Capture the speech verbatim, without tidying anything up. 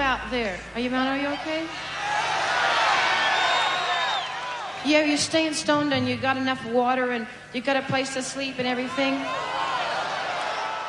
out there? Are you, man, are you okay? Yeah, you're staying stoned and you got enough water and you got a place to sleep and everything?